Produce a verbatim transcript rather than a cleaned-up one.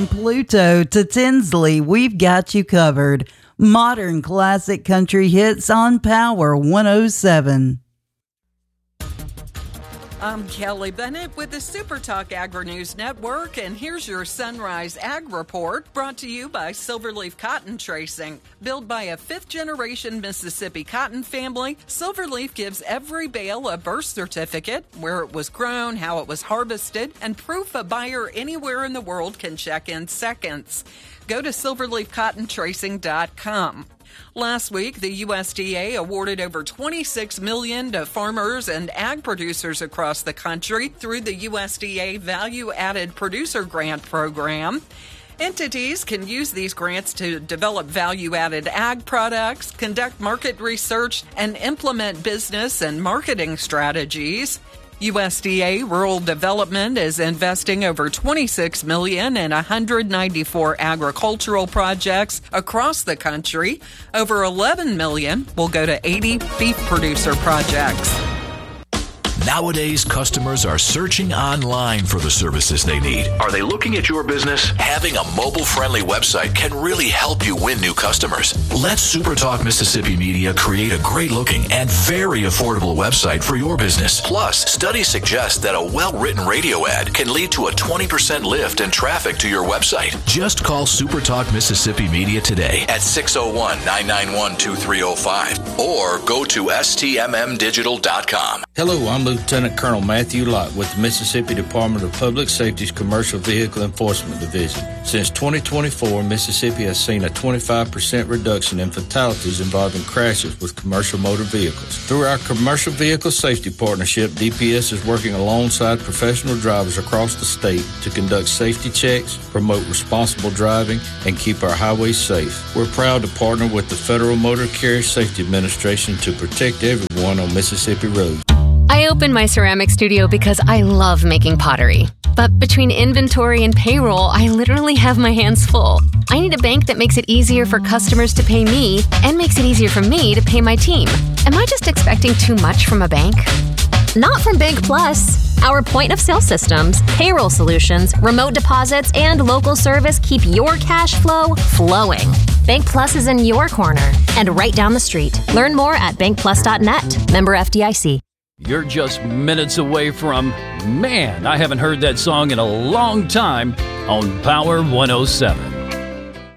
From Pluto to Tinsley, we've got you covered. Modern classic country hits on Power one oh seven. I'm Kelly Bennett with the Super Talk Agri-News Network, and here's your Sunrise Ag Report, brought to you by Silverleaf Cotton Tracing. Built by a fifth-generation Mississippi cotton family, Silverleaf gives every bale a birth certificate, where it was grown, how it was harvested, and proof a buyer anywhere in the world can check in seconds. Go to silverleaf cotton tracing dot com. Last week, the U S D A awarded over twenty-six million dollars to farmers and ag producers across the country through the U S D A Value Added Producer Grant Program. Entities can use these grants to develop value-added ag products, conduct market research, and implement business and marketing strategies. U S D A Rural Development is investing over twenty-six million dollars in one hundred ninety-four agricultural projects across the country. Over eleven million dollars will go to eighty beef producer projects. Nowadays, customers are searching online for the services they need. Are they looking at your business? Having a mobile-friendly website can really help you win new customers. Let SuperTalk Mississippi Media create a great-looking and very affordable website for your business. Plus, studies suggest that a well-written radio ad can lead to a twenty percent lift in traffic to your website. Just call SuperTalk Mississippi Media today at six oh one, nine nine one, two three oh five or go to S T M M digital dot com. Hello, I'm Lieutenant Colonel Matthew Lott with the Mississippi Department of Public Safety's Commercial Vehicle Enforcement Division. Since twenty twenty-four, Mississippi has seen a twenty-five percent reduction in fatalities involving crashes with commercial motor vehicles. Through our Commercial Vehicle Safety Partnership, D P S is working alongside professional drivers across the state to conduct safety checks, promote responsible driving, and keep our highways safe. We're proud to partner with the Federal Motor Carrier Safety Administration to protect everyone on Mississippi roads. I opened my ceramic studio because I love making pottery. But between inventory and payroll, I literally have my hands full. I need a bank that makes it easier for customers to pay me and makes it easier for me to pay my team. Am I just expecting too much from a bank? Not from Bank Plus. Our point-of-sale systems, payroll solutions, remote deposits, and local service keep your cash flow flowing. Bank Plus is in your corner and right down the street. Learn more at bank plus dot net. Member F D I C. You're just minutes away from, man, I haven't heard that song in a long time, on Power one oh seven.